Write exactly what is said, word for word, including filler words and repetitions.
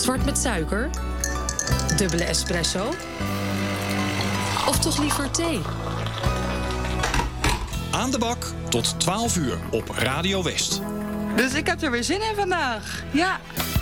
Zwart met suiker? Dubbele espresso? Of toch liever thee? Aan de bak tot twaalf uur op Radio West. Dus ik heb er weer zin in vandaag. Ja.